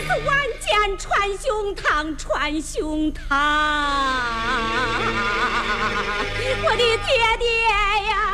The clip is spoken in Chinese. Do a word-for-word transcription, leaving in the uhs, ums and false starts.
是万箭穿胸膛，穿胸膛！我的爹爹呀！